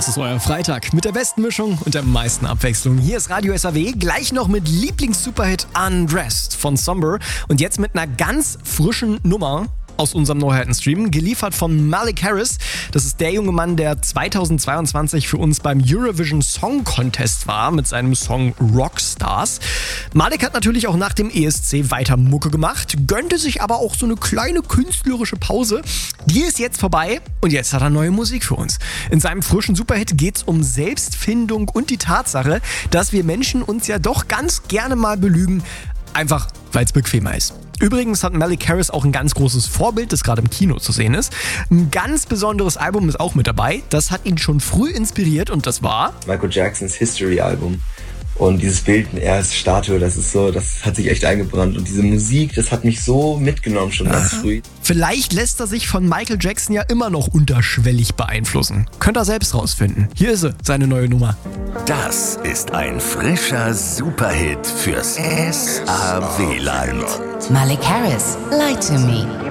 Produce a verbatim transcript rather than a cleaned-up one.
Das ist euer Freitag mit der besten Mischung und der meisten Abwechslung. Hier ist Radio S A W, gleich noch mit Lieblings-Superhit Undressed von Somber und jetzt mit einer ganz frischen Nummer aus unserem Neuheiten-Stream, geliefert von Malik Harris. Das ist der junge Mann, der zweitausendzweiundzwanzig für uns beim Eurovision Song Contest war mit seinem Song Rockstars. Malik hat natürlich auch nach dem E S C weiter Mucke gemacht, gönnte sich aber auch so eine kleine künstlerische Pause. Die ist jetzt vorbei und jetzt hat er neue Musik für uns. In seinem frischen Superhit geht es um Selbstfindung und die Tatsache, dass wir Menschen uns ja doch ganz gerne mal belügen, einfach weil es bequemer ist. Übrigens hat Malik Harris auch ein ganz großes Vorbild, das gerade im Kino zu sehen ist. Ein ganz besonderes Album ist auch mit dabei. Das hat ihn schon früh inspiriert und das war Michael Jacksons History-Album. Und dieses Bild, er als Statue, das ist so, das hat sich echt eingebrannt. Und diese Musik, das hat mich so mitgenommen schon ganz früh. Vielleicht lässt er sich von Michael Jackson ja immer noch unterschwellig beeinflussen. Könnt ihr selbst rausfinden. Hier ist sie, seine neue Nummer. Das ist ein frischer Superhit fürs S A W-Land. Malik Harris, Lie to Me.